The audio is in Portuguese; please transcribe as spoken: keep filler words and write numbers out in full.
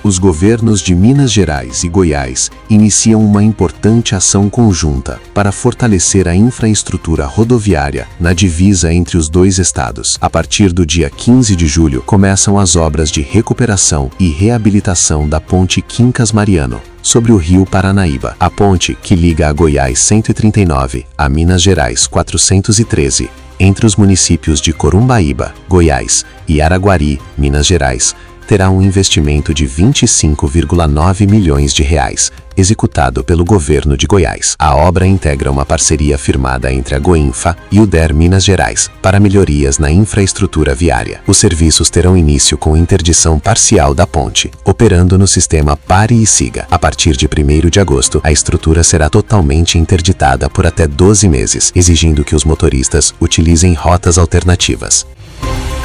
Os governos de Minas Gerais e Goiás iniciam uma importante ação conjunta para fortalecer a infraestrutura rodoviária na divisa entre os dois estados. A partir do dia quinze de julho, começam as obras de recuperação e reabilitação da Ponte Quincas Mariano, sobre o rio Paranaíba. A ponte, que liga a Goiás cento e trinta e nove a Minas Gerais quatrocentos e treze, entre os municípios de Corumbaíba, Goiás, e Araguari, Minas Gerais, terá um investimento de vinte e cinco vírgula nove milhões de reais, executado pelo governo de Goiás. A obra integra uma parceria firmada entre a Goinfa e o D E R Minas Gerais para melhorias na infraestrutura viária. Os serviços terão início com interdição parcial da ponte, operando no sistema Pare e Siga. A partir de primeiro de agosto, a estrutura será totalmente interditada por até doze meses, exigindo que os motoristas utilizem rotas alternativas.